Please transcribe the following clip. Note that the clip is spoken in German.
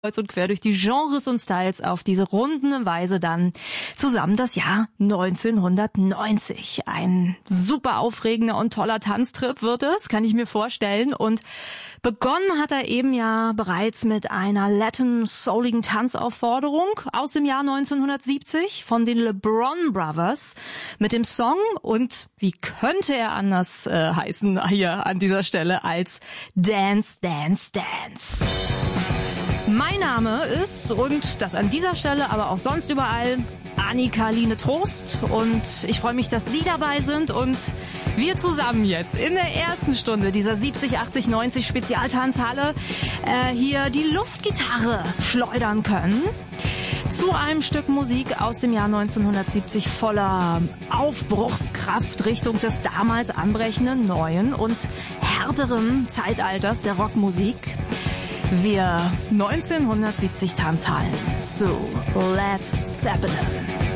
kreuz und quer durch die Genres und Styles auf diese runde Weise dann zusammen das Jahr 1990. Ein super aufregender und toller Tanztrip wird es, kann ich mir vorstellen. Und begonnen hat er eben ja bereits mit einer Latin-souligen Tanzaufforderung aus dem Jahr 1970 von den LeBron Brothers mit dem Song, und wie könnte er anders heißen hier an dieser Stelle als Dance, Dance, Dance. Mein Name ist, und das an dieser Stelle, aber auch sonst überall, Annika-Line Trost, und ich freue mich, dass Sie dabei sind und wir zusammen jetzt in der ersten Stunde dieser 70, 80, 90 Spezialtanzhalle hier die Luftgitarre schleudern können zu einem Stück Musik aus dem Jahr 1970 voller Aufbruchskraft Richtung des damals anbrechenden neuen und härteren Zeitalters der Rockmusik. Wir 1970 Tanzhallen zu Led Zeppelin.